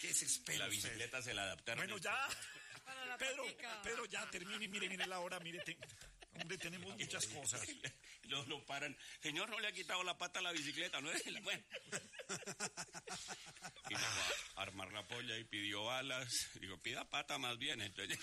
qué se espera? La bicicleta se la adaptaron. Bueno, ya. Pedro, ya, termine, mire la hora, mire. Hombre, tenemos muchas cosas. Lo paran. Señor, no le ha quitado la pata a la bicicleta, ¿no? Bueno. Y le fue a armar la polla y pidió alas. Digo, pida pata más bien. Entonces...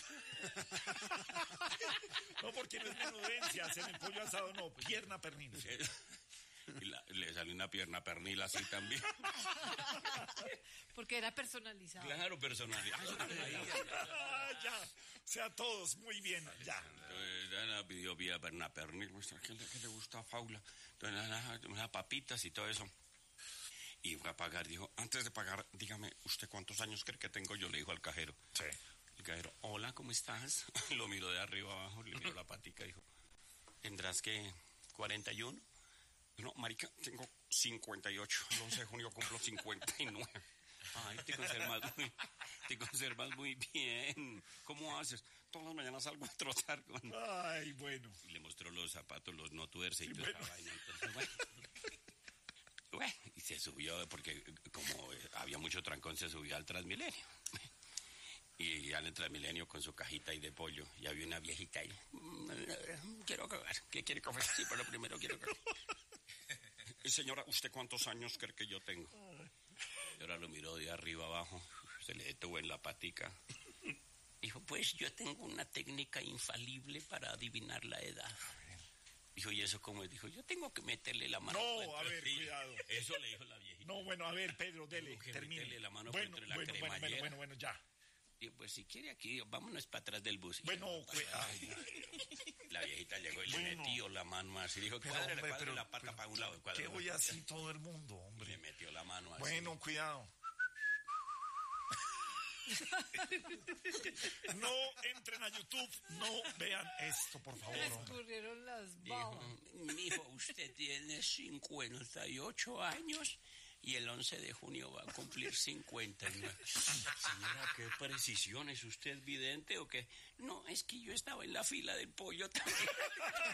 No, porque no es menudencias, en el pollo asado no, pierna pernil. Y le salió una pierna pernil así también. Porque era personalizado. Claro, personalizado. Ya, o sea, todos, muy bien, ya. Entonces, ya pidió pierna pernil. ¿Qué le gusta a Faula? Entonces, unas papitas y todo eso. Y fue a pagar, dijo, antes de pagar, dígame, ¿usted cuántos años cree que tengo? Yo le dijo al cajero. Sí. El cajero, hola, ¿cómo estás? Lo miró de arriba abajo, le miró la patica y dijo, ¿tendrás que 41? No, marica, tengo 58. El 11 de junio cumplo 59. Ay, te conservas muy bien. ¿Cómo haces? Todas las mañanas salgo a trotar con... Ay, bueno. Y le mostró los zapatos, los no tuerce y sí, toda esa vaina. Entonces, bueno, y se subió, porque como había mucho trancón, se subió al Transmilenio. Y al Transmilenio con su cajita ahí de pollo. Y había una viejita ahí. Quiero cagar. ¿Qué quiere comer? Sí, pero primero quiero cagar. Señora, ¿usted cuántos años cree que yo tengo? Y ahora lo miró de arriba abajo, se le detuvo en la patica. Dijo, pues yo tengo una técnica infalible para adivinar la edad. Dijo, ¿y eso cómo es? Dijo, yo tengo que meterle la mano. No, a ver, cuidado. Eso le dijo la viejita. No, bueno, a ver, Pedro, dele, termine. Meterle la mano Bueno, entre la cremallera. bueno, ya. Digo, pues si quiere aquí, vámonos para atrás del bus. Bueno, la viejita llegó y le metió la mano así. Dijo, cuadre la pata para un lado. ¿Qué voy así todo el mundo, hombre? Le metió la mano así. Bueno, cuidado. No entren a YouTube, no vean esto, por favor. Me escurrieron las babas. Mijo, usted tiene 58 años y el 11 de junio va a cumplir 59. Señora, qué precisión, ¿es usted vidente o qué? No, es que yo estaba en la fila del pollo también.